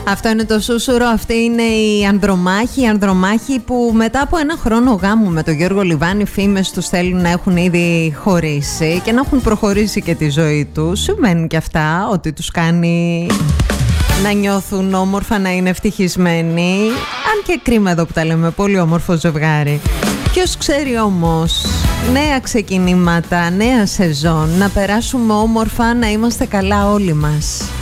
Αυτό είναι το Σούσουρο, αυτή είναι η Ανδρομάχη. Η Ανδρομάχη που μετά από ένα χρόνο γάμου με τον Γιώργο Λιβάνη, φήμες τους θέλουν να έχουν ήδη χωρίσει και να έχουν προχωρήσει και τη ζωή τους. Συμβαίνουν και αυτά, ότι τους κάνει να νιώθουν όμορφα, να είναι ευτυχισμένοι. Αν και κρίμα εδώ που τα λέμε, πολύ όμορφο ζευγάρι. Ποιος ξέρει όμως, νέα ξεκινήματα, νέα σεζόν, να περάσουμε όμορφα, να είμαστε καλά όλοι μας.